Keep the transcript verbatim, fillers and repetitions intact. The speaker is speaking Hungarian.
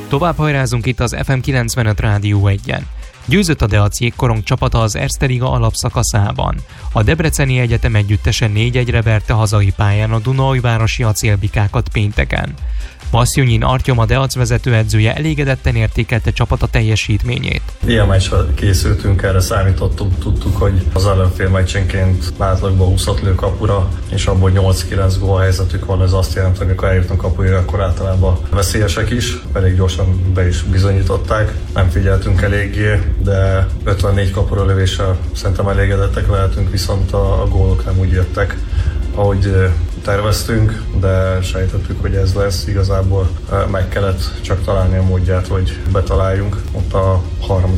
Tovább hajrázunk itt az ef em kilencvenöt Rádió egyen. Győzött a Deac jégkorong csapata az Erste Liga alapszakaszában. A Debreceni Egyetem együttesen négy egyre verte hazai pályán a Dunaújvárosi acélbikákat pénteken. Vasszjunyin Artyom, a Deac vezetőedzője elégedetten értékelte csapata teljesítményét. Ilyen meccsre készültünk, erre számítottunk, tudtuk, hogy az ellenfél meccsenként átlagban húszat lő kapura, és abból nyolc-kilenc gól helyzetük van, ez azt jelenti, hogy amikor eljutnak kapujra, akkor általában veszélyesek is, elég gyorsan be is bizonyították, nem figyeltünk eléggé, de ötvennégy kapura lövéssel szerintem elégedettek lehetünk, viszont a, a gólok nem úgy jöttek, ahogy terveztünk, de sejtettük, hogy ez lesz. Igazából meg kellett csak találni a módját, hogy betaláljunk. Ott a harmadik